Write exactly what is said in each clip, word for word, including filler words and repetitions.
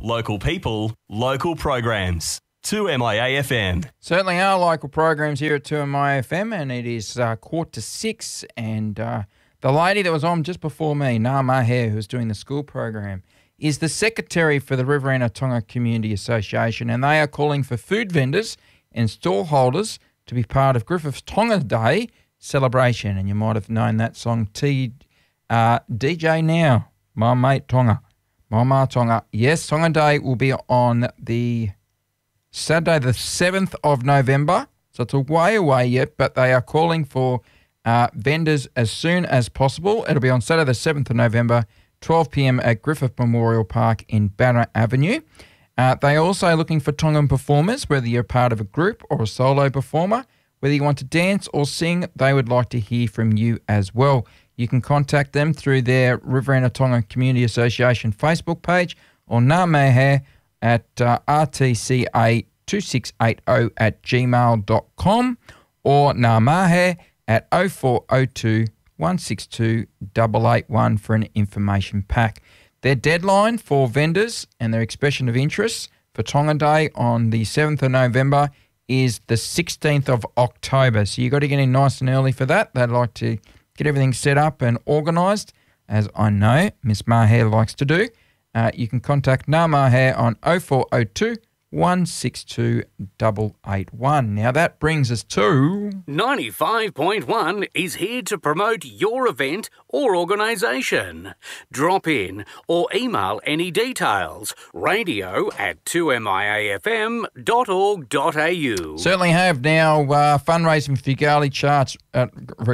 Local people, local programs. two M I A F M. Certainly are local programs here at two M I A F M, and it is uh, quarter to six, and uh, the lady that was on just before me, Nga Maher, who's doing the school program, is the secretary for the Riverina Tonga Community Association, and they are calling for food vendors and stall holders to be part of Griffith's Tonga Day celebration. And you might have known that song, T uh, D J Now, My Mate Tonga, Mama Tonga. Yes, Tonga Day will be on the Saturday the seventh of November, so it's a way away yet, but they are calling for uh, vendors as soon as possible. It'll be on Saturday the seventh of November, twelve p.m. at Griffith Memorial Park in Banner Avenue. Uh, they are also looking for Tongan performers, whether you're part of a group or a solo performer. Whether you want to dance or sing, they would like to hear from you as well. You can contact them through their Riverina Tonga Community Association Facebook page or Nga Maher at uh, r t c a two six eight zero at gmail dot com or Nga Maher at oh four oh two, one six two, eight eight one for an information pack. Their deadline for vendors and their expression of interest for Tonga Day on the seventh of November is the sixteenth of October. So you've got to get in nice and early for that. They'd like to get everything set up and organised, as I know Miss Maher likes to do. Uh, you can contact Nga Maher on oh four oh two, one six two, eight eight one. Now that brings us to... ninety-five point one is here to promote your event or organisation. Drop in or email any details. Radio at two m i a f m dot org dot a u. Certainly have now uh, fundraising for Ugali Church, uh,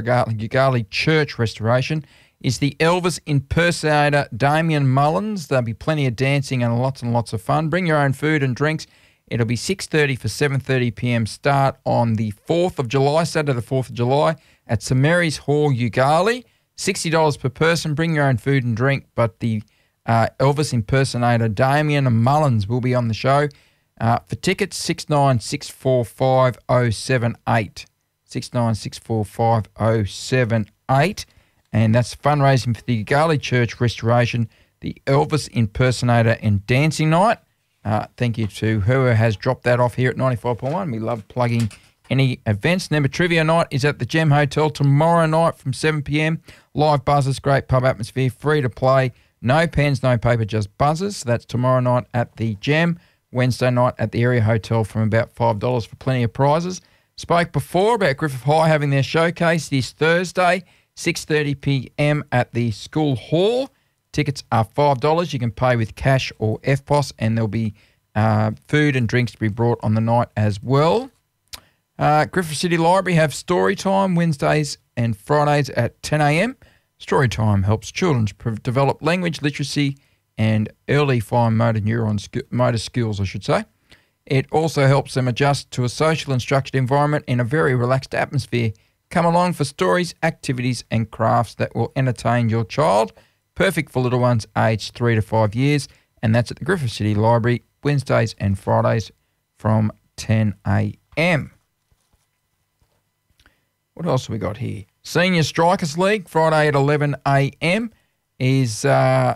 Ugali Church Restoration is the Elvis impersonator Damien Mullins. There'll be plenty of dancing and lots and lots of fun. Bring your own food and drinks. It'll be six thirty for seven thirty p.m. start on the fourth of July, Saturday the fourth of July at St Mary's Hall, Ugali. sixty dollars per person. Bring your own food and drink, but the uh, Elvis impersonator Damien Mullins will be on the show. Uh, for tickets, six nine six four five oh seven eight. six nine six four five oh seven eight. And that's fundraising for the Ugali Church Restoration, the Elvis Impersonator and Dancing Night. Uh, thank you to whoever has dropped that off here at ninety-five point one. We love plugging any events. Remember, Trivia Night is at the Gem Hotel tomorrow night from seven p.m. Live buzzers, great pub atmosphere, free to play. No pens, no paper, just buzzers. So that's tomorrow night at the Gem. Wednesday night at the Area Hotel from about five dollars for plenty of prizes. Spoke before about Griffith High having their showcase this Thursday, six thirty p.m. at the school hall. Tickets are five dollars. You can pay with cash or F P O S, and there'll be uh, food and drinks to be brought on the night as well. Uh, Griffith City Library have story time Wednesdays and Fridays at ten a.m. Story time helps children to develop language, literacy, and early fine motor neuron motor skills, I should say. It also helps them adjust to a social and structured environment in a very relaxed atmosphere. Come along for stories, activities and crafts that will entertain your child. Perfect for little ones aged three to five years. And that's at the Griffith City Library, Wednesdays and Fridays from ten a.m. What else have we got here? Senior Strikers League, Friday at eleven a.m. is uh,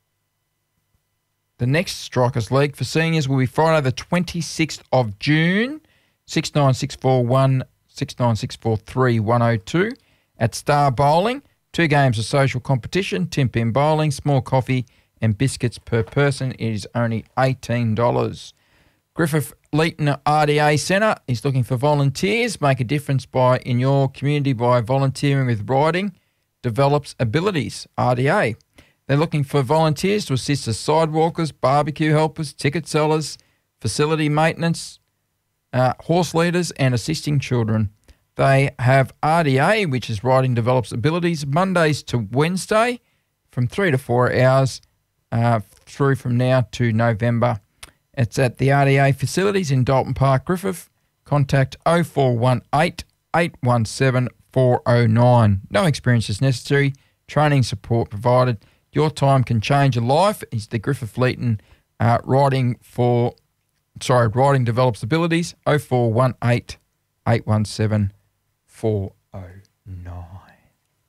the next Strikers League for seniors will be Friday the twenty-sixth of June, six nine six four one six nine six four three one oh two at Star Bowling. Two games of social competition, tin pin bowling, small coffee and biscuits per person. It is only eighteen dollars. Griffith Leeton R D A Centre is looking for volunteers. Make a difference by in your community by volunteering with riding. Develops abilities, R D A. They're looking for volunteers to assist as sidewalkers, barbecue helpers, ticket sellers, facility maintenance, uh, horse leaders and assisting children. They have R D A, which is Riding Develops Abilities, Mondays to Wednesday from three to four hours uh, through from now to November. It's at the R D A facilities in Dalton Park, Griffith. Contact oh four one eight, eight one seven, four oh nine. No experience is necessary. Training support provided. Your time can change a life. It's the Griffith Leeton uh, Riding for, sorry, Riding Develops Abilities, oh four one eight, eight one seven, four oh nine.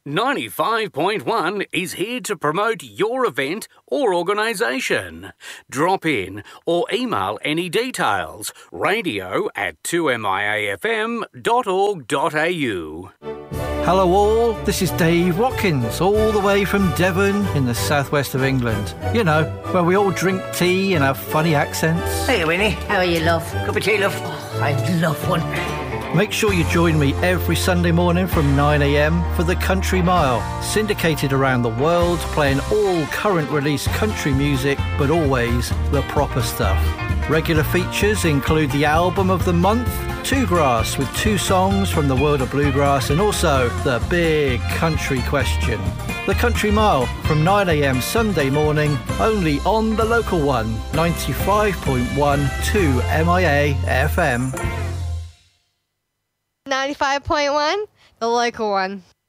ninety-five point one is here to promote your event or organisation. Drop in or email any details. Radio at two m i a f m dot org dot a u. Hello all, this is Dave Watkins, all the way from Devon in the southwest of England. You know, where we all drink tea and have funny accents. Hey Winnie, how are you, love? Cup of tea, love? Oh, I love one. Make sure you join me every Sunday morning from nine a m for the Country Mile, syndicated around the world, playing all current release country music, but always the proper stuff. Regular features include the album of the month, Two Grass with two songs from the world of bluegrass, and also the big country question. The Country Mile from nine a m Sunday morning, only on the local one, ninety-five point one two M I A F M. ninety-five point one, the local one.